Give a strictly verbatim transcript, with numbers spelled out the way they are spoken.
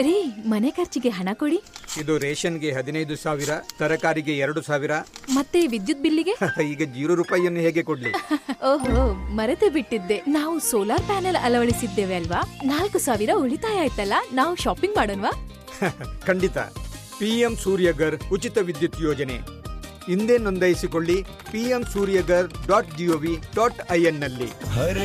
ರೀ, ಮನೆ ಖರ್ಚಿಗೆ ಹಣ ಕೊಡಿ. ಇದು ರೇಷನ್ಗೆ ಹದಿನೈದು ಸಾವಿರ, ತರಕಾರಿಗೆ ಎರಡು ಸಾವಿರ, ಮತ್ತೆ ವಿದ್ಯುತ್ ಬಿಲ್ಲಿಗೆ ಈಗ ಜೀರೋ ರೂಪಾಯಿಯನ್ನು ಹೇಗೆ ಕೊಡ್ಲಿ? ಓಹೋ, ಮರೆತೇ ಬಿಟ್ಟಿದ್ದೆ. ನಾವು ಸೋಲಾರ್ ಪ್ಯಾನೆಲ್ ಅಳವಡಿಸಿದ್ದೇವೆ ಅಲ್ವಾ? ನಾಲ್ಕು ಸಾವಿರ ಉಳಿತಾಯ ಆಯ್ತಲ್ಲ. ನಾವು ಶಾಪಿಂಗ್ ಮಾಡೋಣವಾ? ಖಂಡಿತ. ಪಿಎಂ ಸೂರ್ಯಗರ್ ಉಚಿತ ವಿದ್ಯುತ್ ಯೋಜನೆ ಹಿಂದೆ ನೋಂದಾಯಿಸಿಕೊಳ್ಳಿ. PM Surya Ghar dot gov dot IN ನಲ್ಲಿ.